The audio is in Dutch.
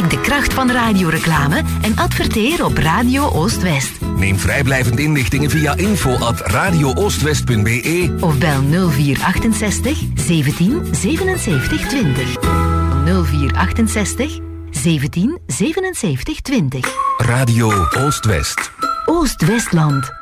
Ontdek de kracht van radioreclame en adverteer op Radio Oost-West. Neem vrijblijvend inlichtingen via info@radiooostwest.be Of bel 0468 17 77 20. 0468 17 77 20. Radio Oost-West. Oost-Westland.